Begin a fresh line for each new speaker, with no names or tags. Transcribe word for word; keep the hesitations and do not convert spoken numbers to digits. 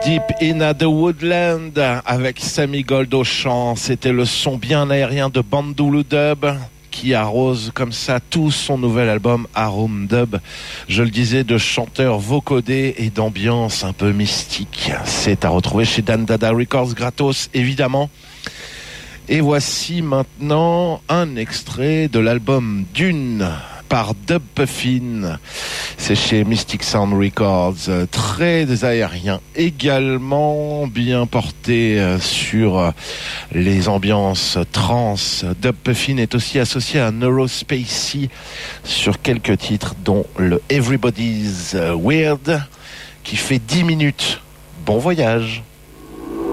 Deep in the Woodland avec Sammy Gold au chant. C'était le son bien aérien de Bandulu Dub qui arrose comme ça tout son nouvel album Arum Dub. Je le disais, de chanteurs vocodés et d'ambiance un peu mystique. C'est à retrouver chez Dan Dada Records gratos évidemment. Et voici maintenant un extrait de l'album Dune par Dub Puffin. C'est chez Mystic Sound Records, très aérien, également bien porté sur les ambiances trans. Dub Puffin est aussi associé à Neurospacey sur quelques titres, dont le Everybody's Weird qui fait dix minutes. Bon voyage.